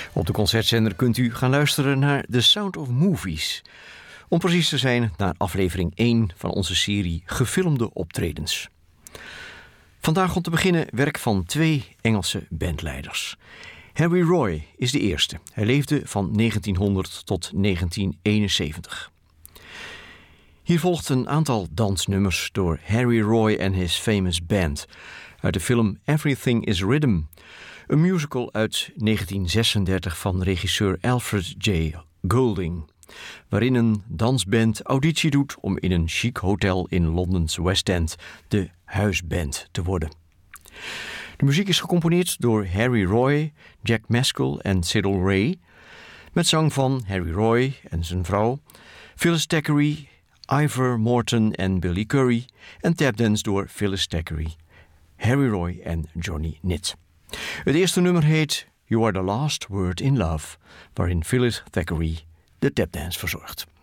Op de concertzender kunt u gaan luisteren naar The Sound of Movies. Om precies te zijn naar aflevering 1 van onze serie Gefilmde optredens. Vandaag om te beginnen werk van 2 Engelse bandleiders. Harry Roy is de eerste. Hij leefde van 1900 tot 1971. Hier volgt een aantal dansnummers door Harry Roy en his famous band uit de film Everything is Rhythm, een musical uit 1936 van regisseur Alfred J. Goulding, waarin een dansband auditie doet om in een chic hotel in Londens West End de huisband te worden. De muziek is gecomponeerd door Harry Roy, Jack Maskell en Cyril Ray, met zang van Harry Roy en zijn vrouw, Phyllis Thackeray, Ivor Morton en Billy Currie en tapdance door Phyllis Thackeray, Harry Roy en Johnny Nitt. Het eerste nummer heet You Are the Last Word in Love, waarin Phyllis Thackeray de tapdance verzorgt.